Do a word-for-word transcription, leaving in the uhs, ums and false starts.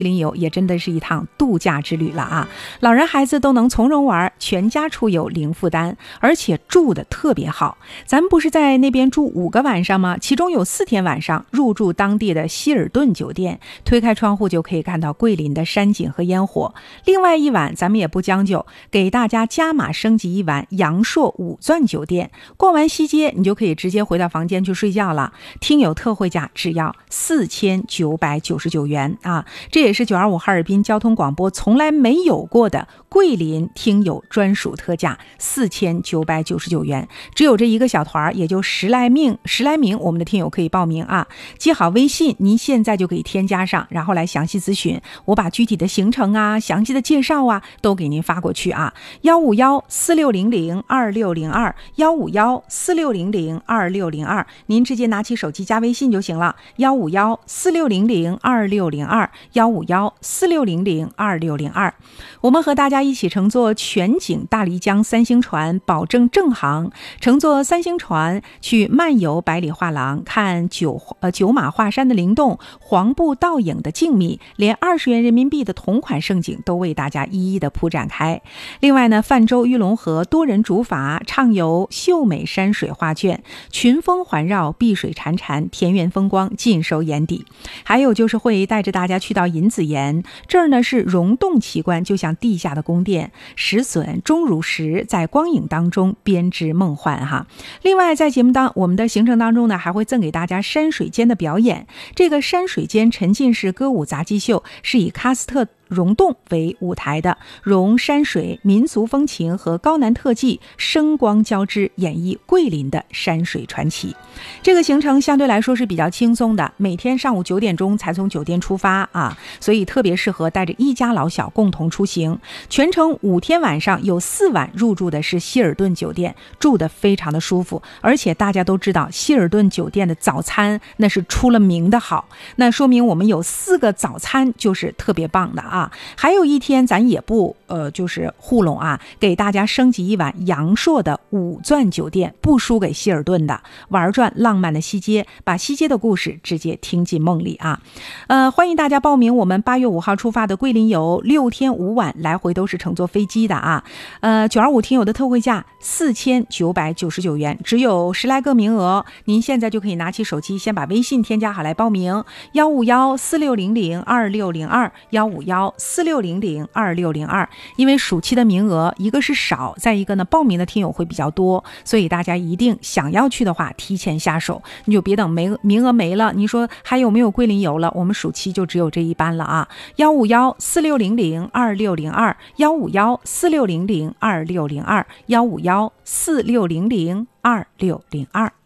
林游也真的是一趟度假之旅了啊！老人孩子都能从容玩，全家出游零负担，而且住的特别好。咱们不是在那边住五个晚上吗？其中有四天晚上入住当地的希尔顿酒店，推开窗户就可以看到桂林的山景和烟火。另外一晚咱们也不将就，给大家加码升级一晚阳朔五钻酒店。逛完西街，你就可以直接回到房间去睡觉了。听友特惠价只要四千九百九十九元啊！这也是九二五哈尔滨交通广播从来没有过的桂林听友专属特价，四千九百九十九元。只有这一个小团，也就十来名十来名我们的听友可以报名啊。记好微信，您现在就可以添加上，然后来详细咨询。我把具体的行程啊、详细的介绍啊都给您发过去啊。幺五幺四六零零二六零二幺五幺四六零零二六零二，您直接拿起手机加微信就行了。幺五幺四六零零二六零二幺五幺四六零零二六零二，我们和大家一起乘坐全景大漓江三星船，保证正航。乘坐三星船去漫游百里画廊，看九呃九马画山的灵动，黄布倒影的静谧，连二十元人民币的同款盛景都为大家一一的铺展开。另外呢，泛舟玉龙河，多人竹筏畅游秀美山水画卷，群峰环绕，碧水潺潺，田园风光尽收眼底。还有就是会带着大家去到银子岩，这儿呢是溶洞奇观，就像地下的宫殿，石笋钟乳石在光影当中编织梦幻哈。另外在节目当我们的行程当中呢，还会赠给大家山水间的表演。这个山水间沉浸式歌舞杂技秀是以喀斯特溶洞为舞台的，融山水、民俗风情和高难特技，声光交织，演绎桂林的山水传奇。这个行程相对来说是比较轻松的，每天上午九点钟才从酒店出发啊，所以特别适合带着一家老小共同出行。全程五天晚上有四晚入住的是希尔顿酒店，住得非常的舒服，而且大家都知道希尔顿酒店的早餐那是出了名的好，那说明我们有四个早餐就是特别棒的啊。还有一天咱也不呃就是糊弄啊，给大家升级一晚阳朔的五钻酒店，不输给希尔顿的，玩转浪漫的西街，把西街的故事直接听进梦里啊。呃，欢迎大家报名我们八月五号出发的桂林游，六天五晚来回都是乘坐飞机的啊。呃，九二五听友的特惠价四千九百九十九元，只有十来个名额，您现在就可以拿起手机先把微信添加好来报名。幺五幺四六零零二六零二幺五幺四六零零二六零二，因为暑期的名额一个是少，再一个呢报名的听友会比较多，所以大家一定想要去的话提前下手，你就别等没名额没了，你说还有没有桂林游了，我们暑期就只有这一班了啊。幺五幺四六零零二六零二幺五幺四六零零二六零二幺五幺四六零零二六零二。